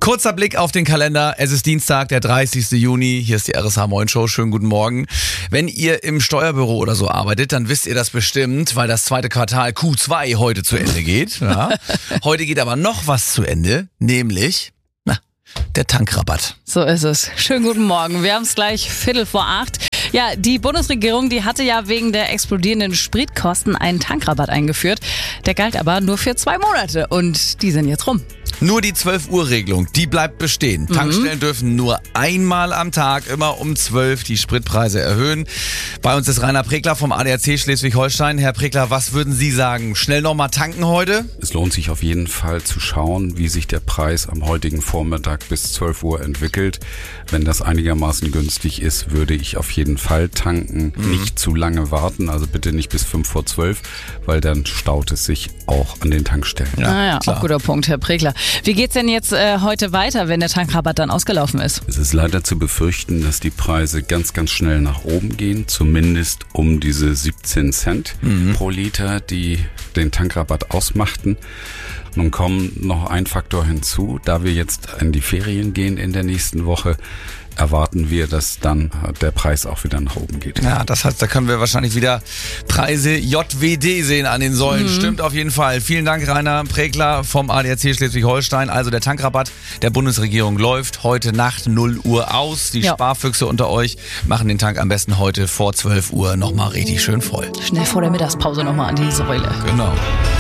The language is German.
Kurzer Blick auf den Kalender. Es ist Dienstag, der 30. Juni. Hier ist die RSH Moin Show. Schönen guten Morgen. Wenn ihr im Steuerbüro oder so arbeitet, dann wisst ihr das bestimmt, weil das zweite Quartal Q2 heute zu Ende geht. Ja. Heute geht aber noch was zu Ende, nämlich der Tankrabatt. So ist es. Schönen guten Morgen. Wir haben es gleich 7:45. Ja, die Bundesregierung, die hatte ja wegen der explodierenden Spritkosten einen Tankrabatt eingeführt. Der galt aber nur für 2 Monate und die sind jetzt rum. Nur die 12-Uhr-Regelung, die bleibt bestehen. Tankstellen dürfen nur einmal am Tag, immer um 12, die Spritpreise erhöhen. Bei uns ist Rainer Prekler vom ADAC Schleswig-Holstein. Herr Prekler, was würden Sie sagen? Schnell nochmal tanken heute? Es lohnt sich auf jeden Fall zu schauen, wie sich der Preis am heutigen Vormittag bis 12 Uhr entwickelt. Wenn das einigermaßen günstig ist, würde ich auf jeden Fall tanken. Nicht zu lange warten, also bitte nicht bis 5:12, weil dann staut es sich auch an den Tankstellen. Ja, auch guter Punkt, Herr Prekler. Wie geht's denn jetzt heute weiter, wenn der Tankrabatt dann ausgelaufen ist? Es ist leider zu befürchten, dass die Preise ganz, ganz schnell nach oben gehen, zumindest um diese 17 Cent pro Liter, die den Tankrabatt ausmachten. Nun kommt noch ein Faktor hinzu, da wir jetzt in die Ferien gehen in der nächsten Woche, erwarten wir, dass dann der Preis auch wieder nach oben geht. Ja, das heißt, da können wir wahrscheinlich wieder Preise JWD sehen an den Säulen. Stimmt auf jeden Fall. Vielen Dank, Rainer Prekler vom ADAC Schleswig-Holstein. Also der Tankrabatt der Bundesregierung läuft heute Nacht 0 Uhr aus. Die Sparfüchse unter euch machen den Tank am besten heute vor 12 Uhr nochmal richtig schön voll. Schnell vor der Mittagspause nochmal an die Säule. Genau.